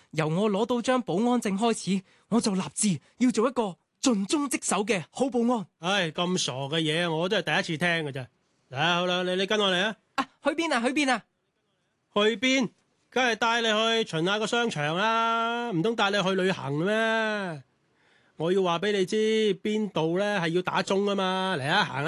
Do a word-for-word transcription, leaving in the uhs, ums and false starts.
由我攞到張保安證開始，我就立志要做一個盡忠職守嘅好保安。 唉，咁傻嘅嘢我都係第一次聽嘅啫。嗱，好啦，你你跟我嚟啊！ 啊，去邊啊？去邊啊？ 去邊？梗係帶你去巡下個商場啦，唔通帶你去旅行咩？我要話俾你知邊度咧係要打鐘啊嘛，嚟啊，行啊！